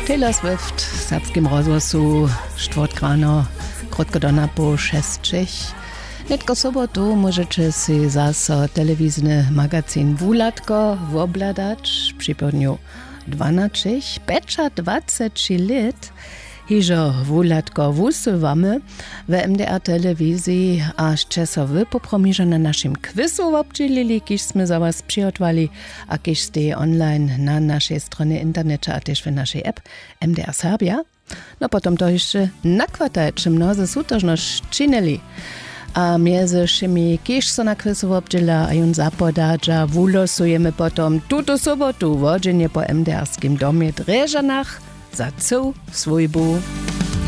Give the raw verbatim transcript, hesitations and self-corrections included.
Taylor Swift w serbskim rozgłosu czwartek rano, krótko do na po šestich. Netko sobotu możecie si zase telewizyjny magazyn Wulatko wobladać przy południu dwanaście, becza dwadzieścia trzy lat. Hižo Wulatko wusywamy w M D R telewizji, aż czasowy popromiżo na naszym quizu obdzielili, kiż sme za was przygotowali, a kiż ste online na naszej stronie internecie, a też w naszej app M D R Serbia. No potom to jeszcze nakładać, mnozy sútožnosť činili. A między všemi, kiż so na quizu obdziela, a jon zapodadža, wulosujemy potom tuto sobotu wodzenie po M D R-skim domie Drežanach za całą swójbu.